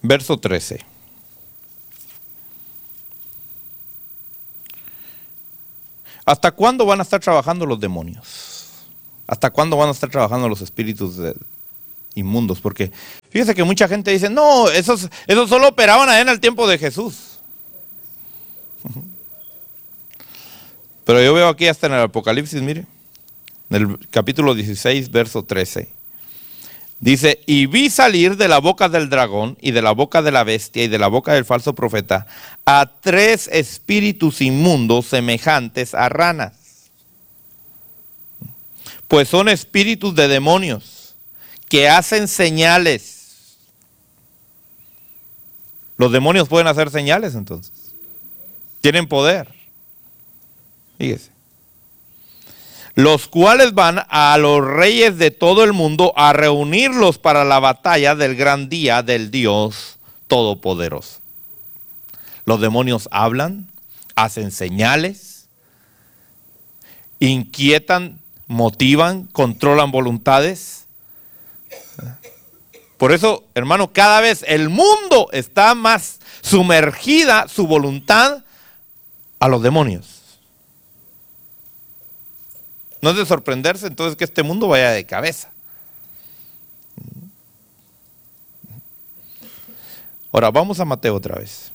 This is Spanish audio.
verso 13. ¿Hasta cuándo van a estar trabajando los demonios? ¿Hasta cuándo van a estar trabajando los espíritus inmundos? Porque fíjese que mucha gente dice, no, esos solo operaban allá en el tiempo de Jesús. Pero yo veo aquí hasta en el Apocalipsis, mire, en el capítulo 16, verso 13. Dice, y vi salir de la boca del dragón y de la boca de la bestia y de la boca del falso profeta a 3 espíritus inmundos semejantes a ranas. Pues son espíritus de demonios que hacen señales. Los demonios pueden hacer señales entonces. Tienen poder. Fíjese. Los cuales van a los reyes de todo el mundo a reunirlos para la batalla del gran día del Dios Todopoderoso. Los demonios hablan, hacen señales, inquietan, motivan, controlan voluntades. Por eso, hermano, cada vez el mundo está más sumergida su voluntad a los demonios. No es de sorprenderse entonces que este mundo vaya de cabeza. Ahora vamos a Mateo otra vez.